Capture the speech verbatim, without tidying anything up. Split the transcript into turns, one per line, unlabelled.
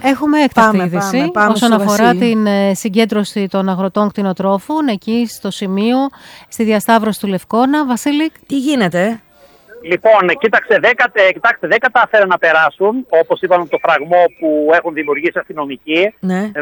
Έχουμε έκτακτη
Πάμε,
είδηση
πάμε, πάμε
όσον
στο
αφορά
Βασίλη.
την ε, συγκέντρωση των αγροτών κτηνοτρόφων εκεί στο σημείο, στη διασταύρωση του Λευκώνα. Βασίλη.
Τι γίνεται?
Λοιπόν, κοίταξε, δέκατε, κοιτάξτε, δεν κατάφεραν να περάσουν, όπως είπαμε, το φραγμό που έχουν δημιουργήσει αστυνομικοί,
Ναι.